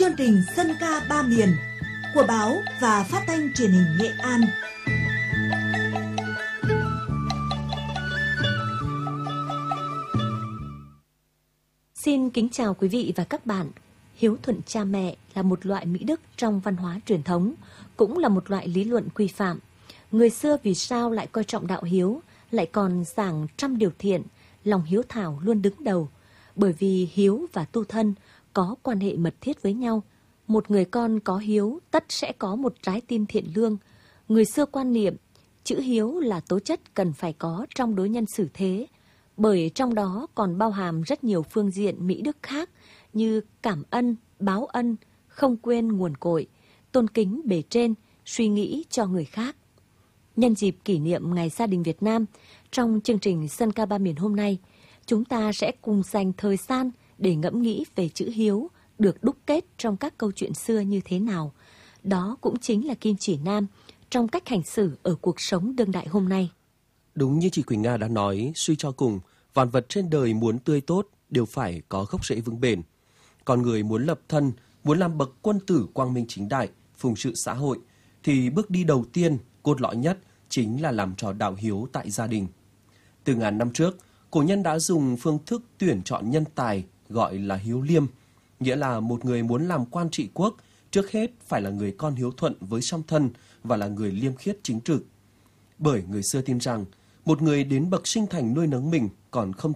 chương trình Dân ca ba miền của báo và phát thanh truyền hình Nghệ An. Xin kính chào quý vị và các bạn. Hiếu thuận cha mẹ là một loại mỹ đức trong văn hóa truyền thống, cũng là một loại lý luận quy phạm. Người xưa vì sao lại coi trọng đạo hiếu, lại còn giảng trăm điều thiện, lòng hiếu thảo luôn đứng đầu. Bởi vì hiếu và tu thân có quan hệ mật thiết với nhau. Một người con có hiếu tất sẽ có một trái tim thiện lương. Người xưa quan niệm chữ hiếu là tố chất cần phải có trong đối nhân xử thế, bởi trong đó còn bao hàm rất nhiều phương diện mỹ đức khác như cảm ân, báo ân, không quên nguồn cội, tôn kính bề trên, suy nghĩ cho người khác. Nhân dịp kỷ niệm Ngày Gia đình Việt Nam, trong chương trình Dân ca ba miền hôm nay, chúng ta sẽ cùng dành thời gian để ngẫm nghĩ về chữ hiếu được đúc kết trong các câu chuyện xưa như thế nào. Đó cũng chính là kim chỉ nam trong cách hành xử ở cuộc sống đương đại hôm nay. Đúng như chị Quỳnh Nga đã nói, suy cho cùng, vạn vật trên đời muốn tươi tốt đều phải có gốc rễ vững bền. Con người muốn lập thân, muốn làm bậc quân tử quang minh chính đại, phụng sự xã hội, thì bước đi đầu tiên, cốt lõi nhất chính là làm trò đạo hiếu tại gia đình. Từ ngàn năm trước, cổ nhân đã dùng phương thức tuyển chọn nhân tài gọi là hiếu liêm, nghĩa là một người muốn làm quan trị quốc, trước hết phải là người con hiếu thuận với song thân và là người liêm khiết chính trực. Bởi người xưa tin rằng, một người đến bậc sinh thành nuôi nấng mình còn không